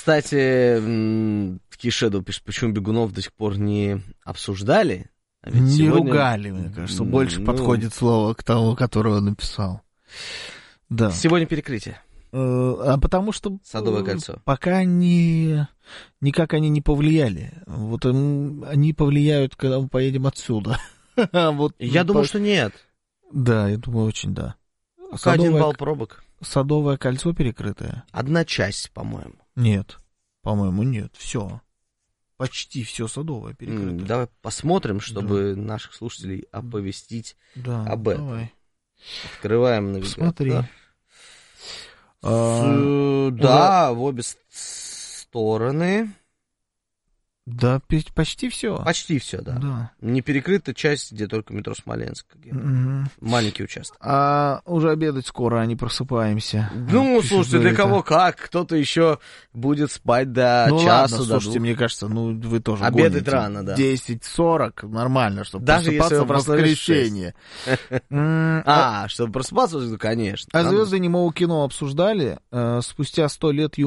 Кстати, Shadow пишет, почему бегунов до сих пор не обсуждали? А ведь не сегодня... ругали, мне кажется. Больше подходит слово к тому, которого написал. Да. Сегодня перекрытие. А потому что Садовое кольцо. Пока никак они не повлияли. Вот они повлияют, когда мы поедем отсюда. Вот, я думаю, что нет. Да, я думаю, очень да. Пока 1 балл пробок. Садовое кольцо перекрытое? Одна часть, по-моему. Нет, по-моему, нет. Все. Почти все Садовое перекрыто. Давай посмотрим, чтобы наших слушателей оповестить об этом. Давай. Открываем навигатор. Смотри. Да, в обе стороны. Да, почти все. Почти все, да. Не перекрыта часть, где только метро Смоленск. Маленький участок. А уже обедать скоро, а не просыпаемся. Ну, слушайте, для кого как? Кто-то еще будет спать до часа. Ладно, слушайте, мне кажется, вы тоже обедать гоните. Рано, да. 10:40 нормально, чтобы даже просыпаться в воскресенье. Чтобы просыпаться, конечно. А звезды немого кино обсуждали. Спустя 100 лет